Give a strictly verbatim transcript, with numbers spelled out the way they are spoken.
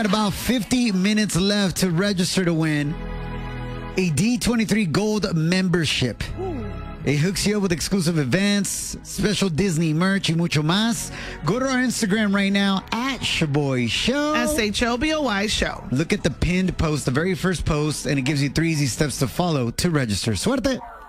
About fifty minutes left to register to win a D twenty-three Gold membership. It hooks you up with exclusive events, special Disney merch, y mucho más. Go to our Instagram right now, at Shoboy Show. S H O B O Y Show. Look at the pinned post, the very first post, and it gives you three easy steps to follow to register. Suerte.